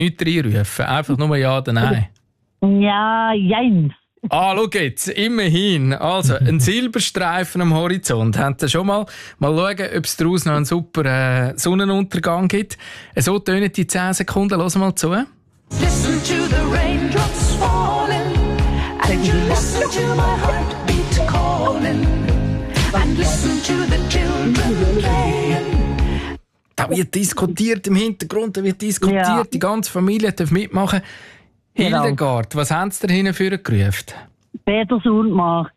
Nicht reinrufen, einfach nur Ja oder Nein. Ja, jein. Schau jetzt, immerhin. Also, ein Silberstreifen am Horizont. Habt ihr schon mal schauen, ob es daraus noch einen super Sonnenuntergang gibt? So tönen die 10 Sekunden. Hören mal zu. Listen to the raindrops falling, and you listen to my heartbeat calling, and listen to the children playing. Da wird diskutiert im Hintergrund, da wird diskutiert, Ja. die ganze Familie darf mitmachen. Genau. Hildegard, was haben Sie da hinten gerufen? Peterson Mark.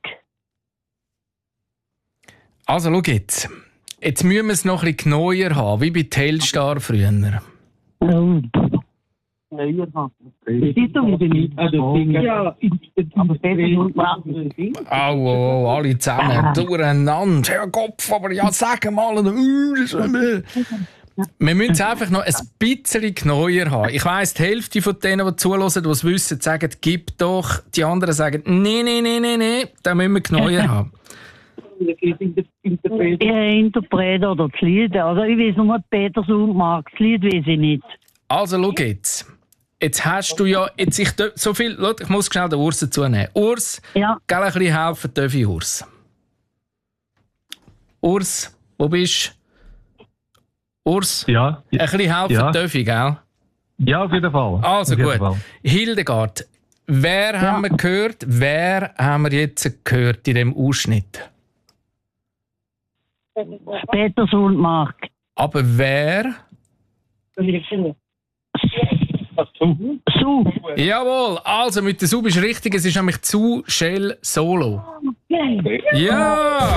Also, schau jetzt. Jetzt müssen wir es noch ein bisschen neuer haben, wie bei Telstar früher. Oh. Siehst du, wie bin ich? Ja, aber Peterson Mark. Au, alle zusammen, durcheinander. Herr Kopf, aber ja, sag mal. Wir müssen es einfach noch ein bisschen neuer haben. Ich weiss, die Hälfte von denen, die zuhören, die es wissen, sagen, gib doch. Die anderen sagen, nee, da müssen wir neuer haben. Interpret oder das Lied. Also ich weiß nur Peterson Mark. Das Lied weiß ich nicht. Also, schau jetzt. Jetzt hast du ja, so viel, ich muss schnell den Urs dazu nehmen. Urs, Ja. gell, ein bisschen helfen darf ich Urs. Urs, wo bist du? Urs, Ja, ein bisschen helfen Ja. darf ich, gell? ja, auf jeden Fall. Also Auf jeden gut. Fall. Hildegard, wer haben wir gehört? Wer haben wir jetzt gehört in diesem Ausschnitt? Peterson Mark. Aber wer? Su. Jawohl, also mit der Sub ist richtig, es ist nämlich zu Shell Solo. Ja!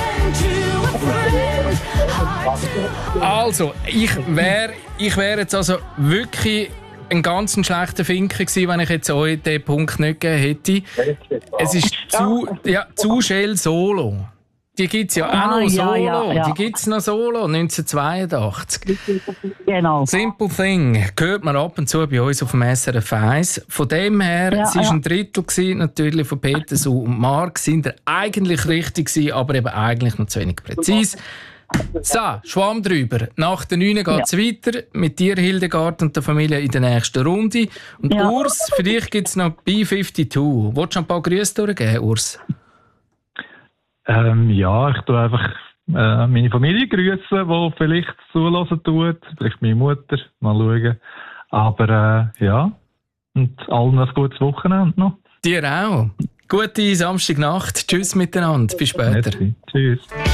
Also, ich wär jetzt also wirklich ein ganz schlechter Finker gewesen, wenn ich jetzt euch den Punkt nicht gegeben hätte. Es ist zu Shell Solo. Die gibt es ja auch noch Solo. ja. Die gibt es noch Solo, 1982. Genau. Simple Thing hört man ab und zu bei uns auf dem SRF 1. Von dem her, es war ein Drittel gewesen, natürlich von Peterson und Mark, sind eigentlich richtig gewesen, aber eben eigentlich noch zu wenig präzise. So, Schwamm drüber. Nach der 9 geht es weiter mit dir, Hildegard, und der Familie in der nächsten Runde. Und Urs, für dich gibt es noch B52. Wolltest du ein paar Grüße durchgeben, Urs? Ja, ich tue einfach meine Familie grüßen, die vielleicht zulassen tut. Vielleicht meine Mutter. Mal schauen. Aber ja, und allen ein gutes Wochenende noch. Dir auch. Gute Samstagnacht. Tschüss miteinander. Bis später. Merci. Tschüss.